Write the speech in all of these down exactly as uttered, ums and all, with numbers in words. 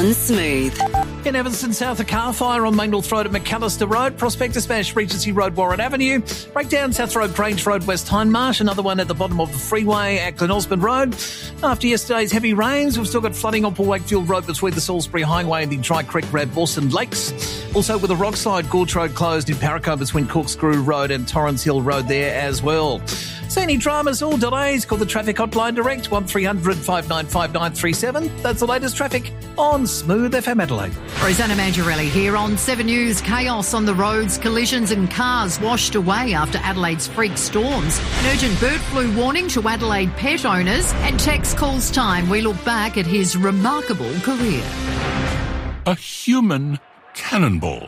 on Smooth. In Evanston South, a car fire on Main North Road at McAllister Road. Prospector smash Regency Road, Warren Avenue. Breakdown South Road, Grange Road, West Hindmarsh. Another one at the bottom of the freeway at Glen Osmond Road. After yesterday's heavy rains, we've still got flooding on Paul Wakefield Road between the Salisbury Highway and the Dry Creek Red Boston Lakes. Also with the Rockside Gorge Road closed in Paraco between Corkscrew Road and Torrance Hill Road there as well. So any dramas or delays, call the traffic hotline direct, one three hundred five nine five nine three seven. That's the latest traffic on Smooth F M Adelaide. Rosanna Mangiarelli here on seven News. Chaos on the roads, collisions and cars washed away after Adelaide's freak storms. An urgent bird flu warning to Adelaide pet owners. And Tex calls time. We look back at his remarkable career. A human cannonball.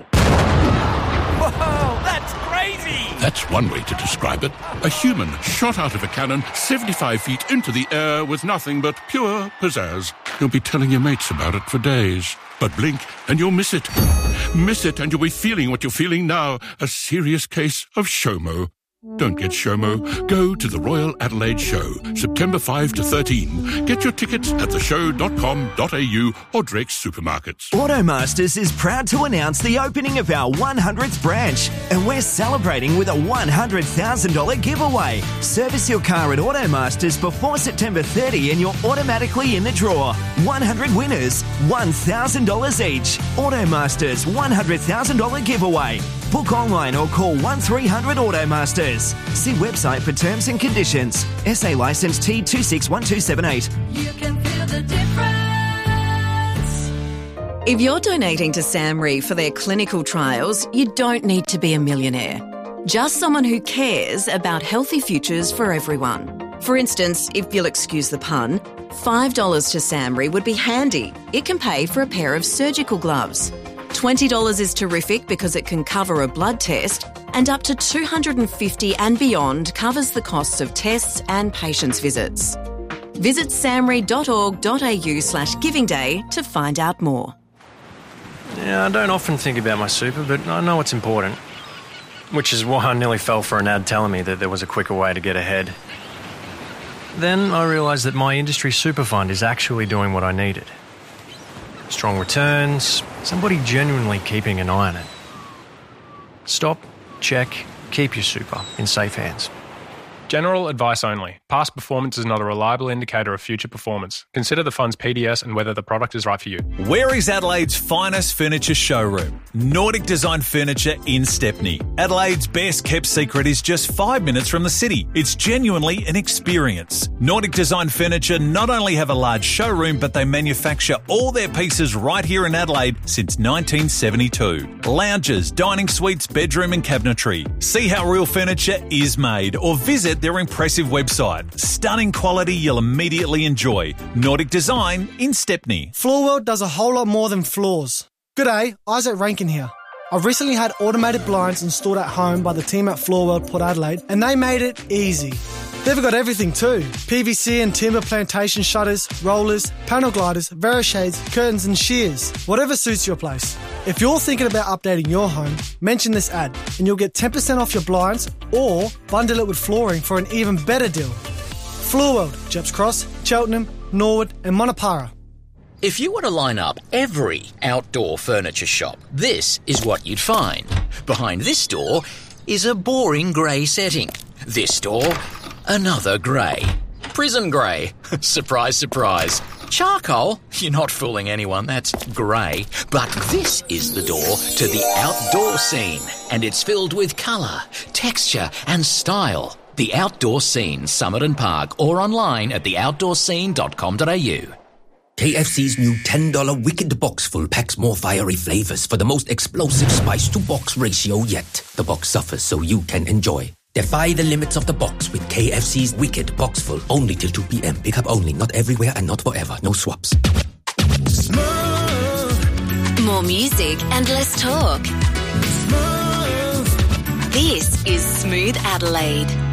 Whoa, that's crazy! That's one way to describe it. A human shot out of a cannon seventy-five feet into the air with nothing but pure pizzazz. You'll be telling your mates about it for days. But blink and you'll miss it. Miss it and you'll be feeling what you're feeling now. A serious case of SHOMO. Don't get SHOMO. Go to the Royal Adelaide Show, September fifth to thirteen. Get your tickets at the show dot com dot a u or Drake's Supermarkets. Automasters is proud to announce the opening of our one hundredth branch, and we're celebrating with a one hundred thousand dollars giveaway. Service your car at Automasters before September thirtieth and you're automatically in the draw. one hundred winners, one thousand dollars each. Automasters one hundred thousand dollars giveaway. Book online or call one three hundred Automasters. See website for terms and conditions. S A licence T two six one two seven eight. You can feel the difference. If you're donating to SAMRE for their clinical trials, you don't need to be a millionaire. Just someone who cares about healthy futures for everyone. For instance, if you'll excuse the pun, five dollars to SAMRE would be handy. It can pay for a pair of surgical gloves. twenty dollars is terrific because it can cover a blood test, and up to two hundred fifty dollars and beyond covers the costs of tests and patients' visits. Visit samre dot org dot a u slash giving day to find out more. Yeah, I don't often think about my super, but I know it's important. Which is why I nearly fell for an ad telling me that there was a quicker way to get ahead. Then I realised that my industry super fund is actually doing what I needed. Strong returns, somebody genuinely keeping an eye on it. Stop, check, keep your super in safe hands. General advice only. Past performance is not a reliable indicator of future performance. Consider the fund's P D S and whether the product is right for you. Where is Adelaide's finest furniture showroom? Nordic Design Furniture in Stepney. Adelaide's best kept secret is just five minutes from the city. It's genuinely an experience. Nordic Design Furniture not only have a large showroom, but they manufacture all their pieces right here in Adelaide since nineteen seventy-two. Lounges, dining suites, bedroom and cabinetry. See how real furniture is made or visit their impressive website. Stunning quality you'll immediately enjoy. Nordic Design in Stepney. Floorworld does a whole lot more than floors. G'day, Isaac Rankin here. I've recently had automated blinds installed at home by the team at Floorworld Port Adelaide, and they made it easy. They've got everything too. P V C and timber plantation shutters, rollers, panel gliders, Verishades, curtains and shears. Whatever suits your place. If you're thinking about updating your home, mention this ad and you'll get ten percent off your blinds or bundle it with flooring for an even better deal. Floorworld, Jeps Cross, Cheltenham, Norwood and Monopara. If you were to line up every outdoor furniture shop, this is what you'd find. Behind this door is a boring grey setting. This door, another grey. Prison grey. Surprise, surprise. Charcoal? You're not fooling anyone, that's grey. But this is the door to the outdoor scene, and it's filled with colour, texture and style. The Outdoor Scene, Summit and Park, or online at the outdoor scene dot com dot a u. K F C's new ten dollars Wicked Box Full packs more fiery flavors for the most explosive spice-to-box ratio yet. The box suffers so you can enjoy. Defy the limits of the box with K F C's Wicked Box Full. Only till two p.m. Pick up only, not everywhere and not forever. No swaps. Smooth. More music and less talk. Smooth. This is Smooth Adelaide.